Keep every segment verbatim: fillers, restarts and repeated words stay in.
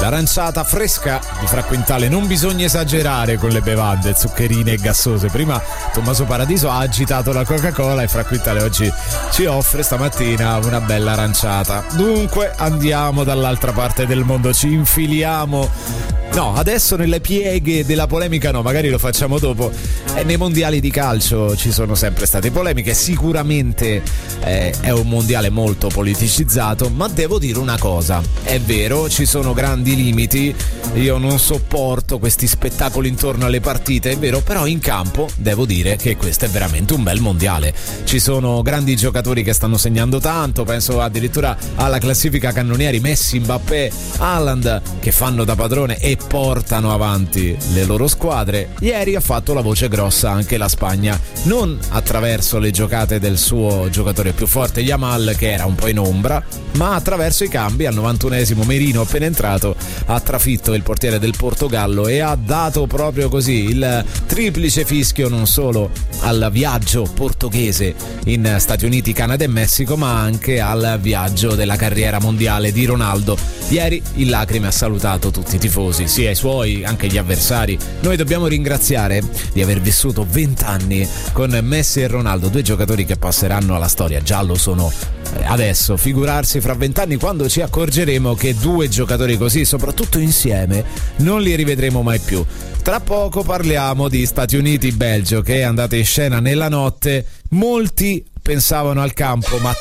L'aranciata fresca di Fra Quintale, non bisogna esagerare con le bevande zuccherine e gassose. Prima Tommaso Paradiso ha agitato la Coca-Cola e Fra Quintale oggi ci offre stamattina una bella aranciata. Dunque andiamo dall'altra parte del mondo, ci infiliamo. No, adesso nelle pieghe della polemica no, magari lo facciamo dopo. Eh, nei mondiali di calcio ci sono sempre state polemiche, sicuramente eh, è un mondiale molto politicizzato, ma devo dire una cosa, è vero, ci sono grandi limiti, io non sopporto questi spettacoli intorno alle partite, è vero, però in campo devo dire che questo è veramente un bel mondiale. Ci sono grandi giocatori che stanno segnando tanto, penso addirittura alla classifica cannonieri Messi, Mbappé, Haaland, che fanno da padrone e portano avanti le loro squadre. Ieri ha fatto la voce grossa anche la Spagna, non attraverso le giocate del suo giocatore più forte Yamal, che era un po' in ombra, ma attraverso i cambi. Al novantunesimo Merino, appena entrato, ha trafitto il portiere del Portogallo e ha dato proprio così il triplice fischio non solo al viaggio portoghese in Stati Uniti, Canada e Messico, ma anche al viaggio della carriera mondiale di Ronaldo. Ieri in lacrime ha salutato tutti i tifosi, sia i suoi, anche gli avversari. Noi dobbiamo ringraziare di aver vissuto vent'anni con Messi e Ronaldo, due giocatori che passeranno alla storia, già lo sono adesso, figurarsi fra vent'anni quando ci accorgeremo che due giocatori così, soprattutto insieme, non li rivedremo mai più. Tra poco parliamo di Stati Uniti-Belgio, che è andata in scena nella notte. Molti pensavano al campo, ma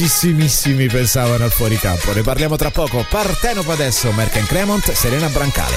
tantissimissimi pensavano al fuoricampo. Ne parliamo tra poco. Partenope adesso, Merck and Cremont, Serena Brancale.